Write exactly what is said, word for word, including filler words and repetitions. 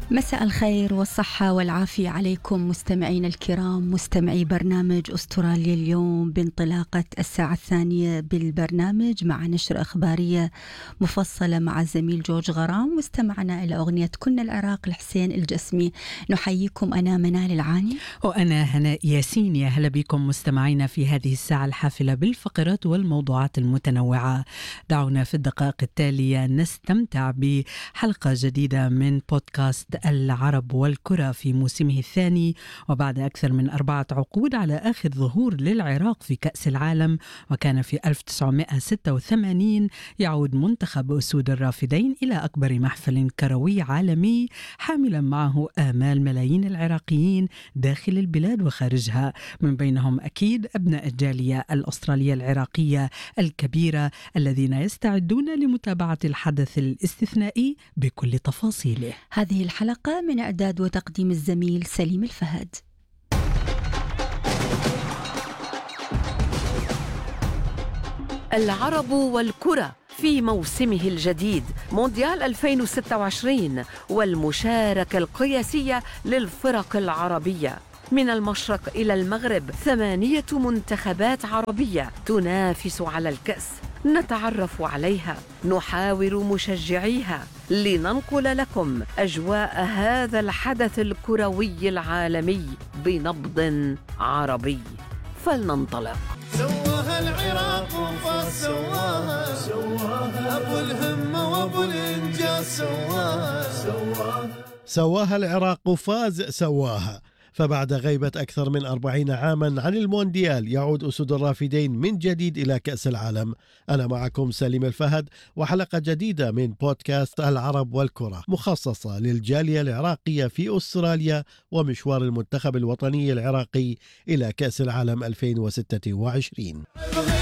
مساء الخير والصحة والعافية عليكم مستمعين الكرام، مستمعي برنامج أستراليا اليوم بانطلاقة الساعة الثانية بالبرنامج مع نشرة إخبارية مفصلة مع الزميل جورج غرام. واستمعنا إلى أغنية كنا العراق لحسين الجسمي. نحييكم، أنا منال العاني وأنا هناء ياسين. يا هلا بكم مستمعينا في هذه الساعة الحافلة بالفقرات والموضوعات المتنوعة. دعونا في الدقائق التالية نستمتع بحلقة جديدة من بودكاست العرب والكرة في موسمه الثاني، وبعد أكثر من أربعة عقود على آخر ظهور للعراق في كأس العالم، وكان في ألف وتسعمائة وستة وثمانين، يعود منتخب أسود الرافدين إلى أكبر محفل كروي عالمي، حاملا معه آمال ملايين العراقيين داخل البلاد وخارجها، من بينهم أكيد أبناء الجالية الأسترالية العراقية الكبيرة الذين يستعدون لمتابعة الحدث الاستثنائي بكل تفاصيله. هذه الحلقة من إعداد وتقديم الزميل سليم الفهد. العرب والكرة في موسمه الجديد مونديال ألفين وستة وعشرين، والمشاركة القياسية للفرق العربية من المشرق إلى المغرب. ثمانية منتخبات عربية تنافس على الكأس، نتعرف عليها، نحاور مشجعيها لننقل لكم أجواء هذا الحدث الكروي العالمي بنبض عربي. فلننطلق. سواها العراق وفاز، سواها سواها أبو الهمة وأبو الإنجاز، سواها سواها سواها العراق وفاز، سواها. فبعد غيبة أكثر من أربعين عاما عن المونديال، يعود أسود الرافدين من جديد إلى كأس العالم. أنا معكم سليم الفهد، وحلقة جديدة من بودكاست العرب والكرة مخصصة للجالية العراقية في أستراليا ومشوار المنتخب الوطني العراقي إلى كأس العالم ألفين وستة وعشرين.